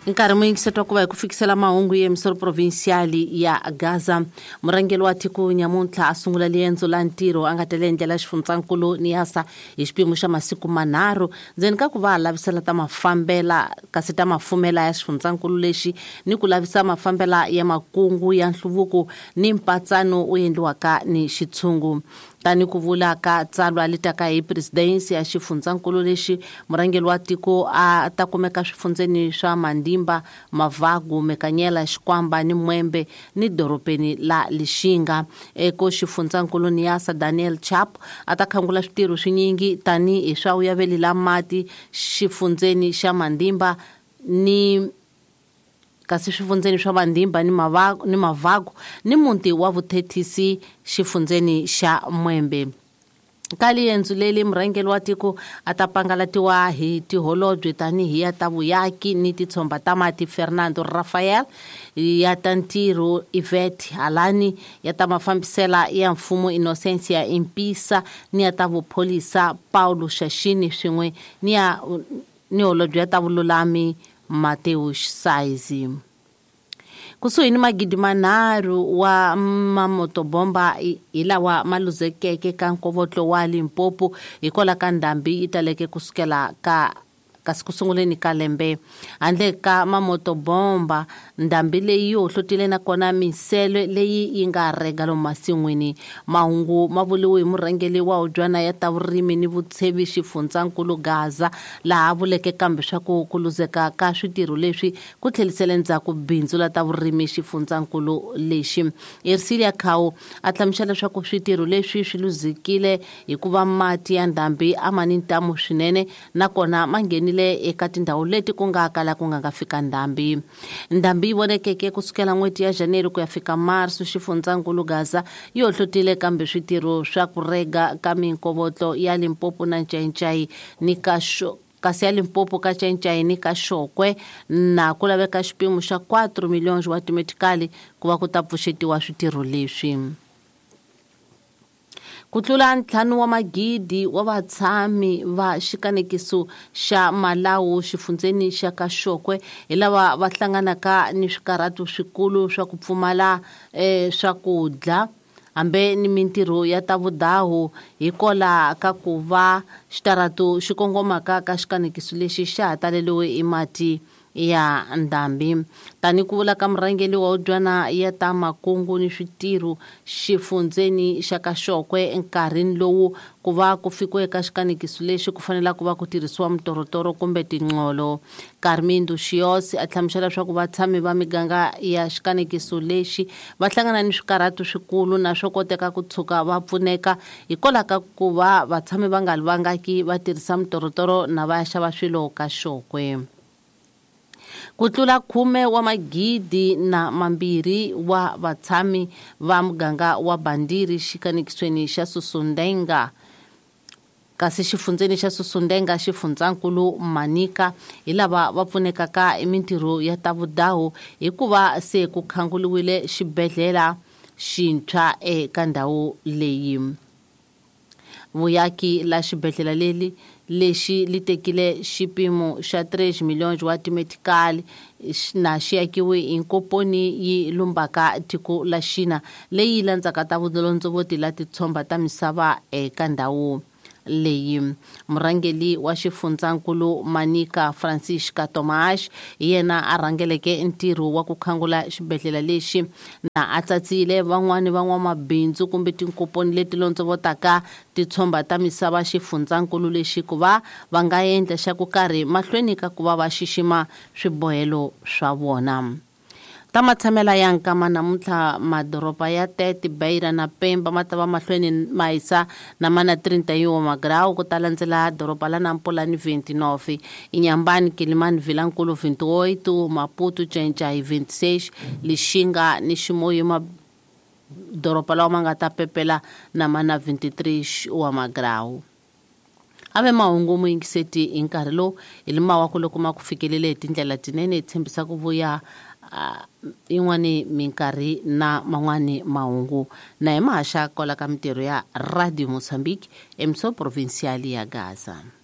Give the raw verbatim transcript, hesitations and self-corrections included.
Nkarhi mwingisetwa ku va ku fikisela mahungu ya emisoro provinciali ya Gaza. Murhangeri wa tiko nyamuntlha a sungula liendzo la ntirho a nga tele ndlela xifundzakulu Niasa hi xiphemu xa masiku manharhu ndzeni ka ku va lavisela ta mafambela kasi ta mafumela ya xifundzakulu lexi ni ku lavisa mafambela ya makungu ya nhluvuko ni mpatsano u endliwaka ni xitshungu. Tani ku vula ka tsalwa litaka hi presidency ya xifundzakulu lexi murhangeri wa tiko a ta kumeka swifundzeni swa Mandimba, Mavagu, Mekanyela, Xikwamba ni Mwembe ni doropeni la Lixinga. Eko xifundzakulu Niasa Daniel Chap a ta khangula switirho swinyingi tani hi swa uyaveli la mati xifundzeni xa Mandimba ni kasi swifundzeni swa Mandimba ni Mavagu ni Mavagu ni munti wa vuthethisi xifundzeni xa Mwembe. Ka liendzo leli murhangeri wa tiko a ta pangalatiwa hi tiholobye tani hi ya ta vuyaki ni titshomba ta mati Fernando Rafael, ya ta ntirho Yvette Alani, ya ta mafambisela ya mfumo Innocencia Impisa ni ya ta vupholisa Paulo Shashini swin'we ni ya ni holobye ya ta vululami Mateus Saizi. Kusuhi ni magidi manharhu wa mamotobomba hi lawa ma luzekeke ka nkovotlo wa Limpopo hikola ka ndhambi yi taleke kusukela ka kasi kusunguleni ka lembe. Handle ka mamotobomba ndhambi leyi yo hlotile na kona misele leyi yi nga rega lomu masin'wini. Mahungu ma vuliwe hi murhangeri wa Hudyana ya ta vurimi ni vutshevi xifundzakulu Gaza laha vuleke kambe swa ku kuluzeka ka switirho leswi ku tlhelisele ndzhaku bindzu la ta vurimi xifundzakulu lexi. Ersilia Khau a hlamusela leswaku switirho leswi swi luzekile hikuva mati ya ndhambi a ma ni ntamu swinene na kona ma nghenile eka tindhawu leti ku nga kala ku nga nga fika ndhambi. Ndhambi yi vonekeke kusukela n'hweti ya Janeri ku ya fika Marso xifundzakulu Gaza yo hlotile kambe switirho swa ku rega ka minkovotlo ya Limpopo na Ncayincayi ni ka xo kasi ya Limpopo ka Ncayincayi ni ka Xokwe na ku laveka xiphemu xa quatro milhões wa timetikali ku va ku ta pfuxetiwa switirho leswi. Ku tlula ntlhanu wa magidi wa vatshami va xikanekiso xa Malawu xifundzeni xa ka Xokwe hi lava va hlanganaka ni swikarhato swikulu swa ku pfumala eh, swakudya hambe ni mintirho ya ta vudahu hikola ka ku va xitarato xi kongomaka ka xikanekiso lexi xa ha taleliwe hi mati ya ndhambi. Tani ku vula ka murhangeri wa Hudyana ya ta makungu ni switirho xifundzeni xa ka Xokwe enkarhini lowu ku va ku fikiwe ka xikanekiso lexi ku fanela ku va ku tirhisiwa mitorotoro kumbe tinqolo. Carmindo Xiyosi a hlamusela leswaku vatshami va miganga ya xikanekiso lexi va hlangana ni swikarhato swikulu na swo koteka ku tshuka va pfuneka hikola ka ku va vatshami va nga vangaki va tirhisa mitorotoro na va ya xava swilo ka Xokwe. Ku tlula khume wa magidi na mambirhi wa vatshami va muganga wa Bandiri xikanekisweni xa Susundenga kasi xifundzeni xa Susundenga xifundzakulu Manika hi lava va pfunekaka emintirho ya ta vudahu hikuva se ku khanguliwile xibedhlela xintshwa eka ndhawu leyi. Vuyaki la xibedhlela leli lexi li tekile xiphemu xa tres milhões wa timetikali na xi akiwe hi nkoponi yi lumbaka tiko la Xina leyi landzaka ta vulondzovoti la titshomba ta misava eka ndhawu leyi. Murhangeri wa xifundzakulu Manika Francisca Tomás hi yena a rhangeleke ntirho wa ku khangula xibedhlela lexi na a tsatsile van'wani van'wamabindzu kumbe tinkoponi leti londzovotaka titshomba ta misava xifundzakulu lexi ku va va nga endla xa ku karhi mahlweni ka ku va va xixima swibohelo swa vona. Ta matshamela ya nkama namuntlha madoropa ya Tete, Beira na Pemba ma ta va mahlweni ma hisa na mana trinta wa magrawu ku ta landzela doropa la Nampula ni twenty-nine, Inhambane, Quilimane, Vilankulu twenty-eight, Maputo, Ncayincayi twenty-six, Lixinga ni Ximoyo madoropa lawa ma nga ta pepela na mana twenty-three wa magrawu. Ave mahungu muyingiseti hi nkarhi lowu hi limawa ku loko ma ku fikelele hi tindlela tinene hi tshembisa ku vuya yin'wani minkarhi na man'wani mahungu na hi mahaxa kola ka mitirho ya Radio Mozambique emisoro provinciali ya Gaza.